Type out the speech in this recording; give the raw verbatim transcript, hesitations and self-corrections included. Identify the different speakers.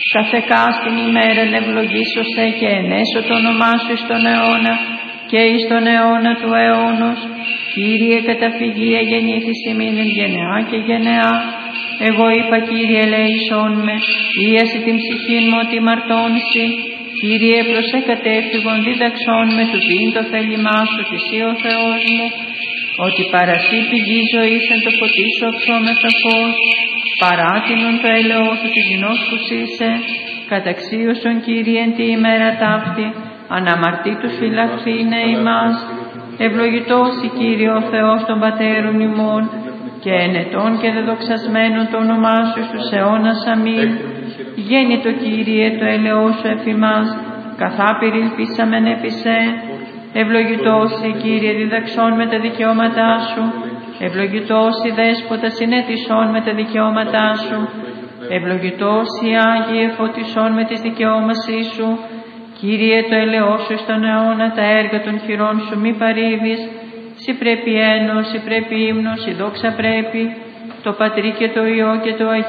Speaker 1: καθεκά στην ημέρα ευλογήσωσε και ενέσω το όνομά σου εις τον αιώνα και εις τον αιώνα του αιώνος. Κύριε, καταφυγία γεννήθης ημίν εν γενεά και γενεά. Εγώ είπα, Κύριε, ελέησόν με, ίαση την ψυχήν μου ότι μαρτώνσει. Κύριε, προσεκατέφυγον δίδαξόν με του δίν το θέλημά σου, θυσί ο Θεός μου, ότι παρασύ πηγή ζωής εν το φωτίσω οξόμεθα φως, παράτηνον το έλεος σου της γινός που είσαι, καταξίωσον, Κύριε, εν τη ημέρα ταύτη, αναμαρτήτους φυλαχθήνε ημάς. Ευλογητός η Κύριε ο Θεός των πατέρων ημών, και ενετών και δεδοξασμένων το όνομά σου στους αιώνας. Αμήν. Γέννητο, Κύριε, το έλεος σου εφ' ημάς, καθάπηρη ελπίσαμεν επί σε. Ευλογητός η Κύριε, διδαξών με τα δικαιώματά σου. Ευλογητός η Δέσποτα, συνέτησόν με τα δικαιώματά σου. Ευλογητός η Άγιε, φωτισόν με τις δικαιώμασή σου. Κύριε, το ελεός σου στον αιώνα, τα έργα των χειρών σου μη παρήβεις. Συ πρέπει ένος, συ πρέπει ύμνος, η δόξα πρέπει, το Πατρί και το Υιό και το Αγίο